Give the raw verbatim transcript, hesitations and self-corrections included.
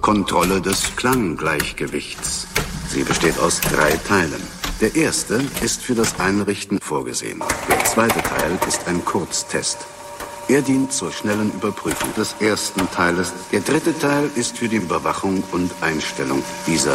Kontrolle des Klanggleichgewichts. Sie besteht aus drei Teilen. Der erste ist für das Einrichten vorgesehen. Der zweite Teil ist ein Kurztest. Er dient zur schnellen Überprüfung des ersten Teiles. Der dritte Teil ist für die Überwachung und Einstellung dieser